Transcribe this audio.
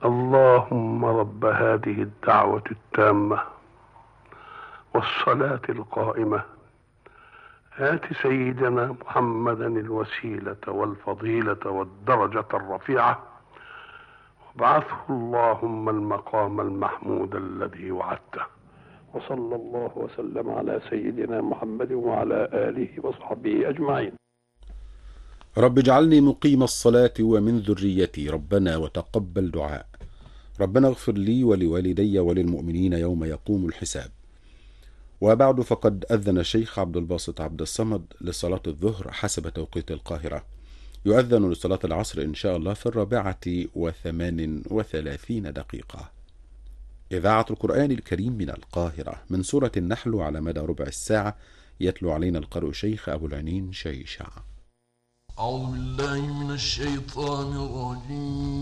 اللهم رب هذه الدعوة التامة والصلاة القائمة آت سيدنا محمدا الوسيلة والفضيلة والدرجة الرفيعة وابعثه اللهم المقام المحمود الذي وعدته. وصلى الله وسلم على سيدنا محمد وعلى آله وصحبه أجمعين. رب اجعلني مقيم الصلاة ومن ذريتي، ربنا وتقبل دعاء. ربنا اغفر لي ولوالدي وللمؤمنين يوم يقوم الحساب. وبعد، فقد أذن الشيخ عبد الباسط عبد الصمد لصلاة الظهر حسب توقيت القاهرة. يؤذن لصلاة العصر إن شاء الله في 4:38. إذاعة القرآن الكريم من القاهرة، من سورة النحل على مدى ربع الساعة. يتلو علينا القارئ الشيخ أبو العنين شيشع. أعوذ بالله من الشيطان الرجيم.